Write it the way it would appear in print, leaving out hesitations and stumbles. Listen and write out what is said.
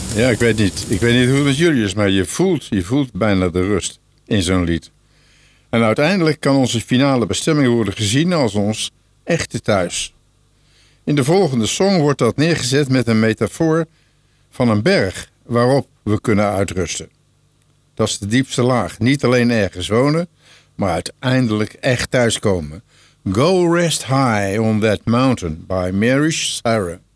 Ja, ik weet niet. Ik weet niet hoe het met jullie is, maar je voelt bijna de rust in zo'n lied. En uiteindelijk kan onze finale bestemming worden gezien als ons echte thuis. In de volgende song wordt dat neergezet met een metafoor van een berg waarop we kunnen uitrusten. Dat is de diepste laag. Niet alleen ergens wonen, maar uiteindelijk echt thuiskomen. Go Rest High on That Mountain by Mary Sarah.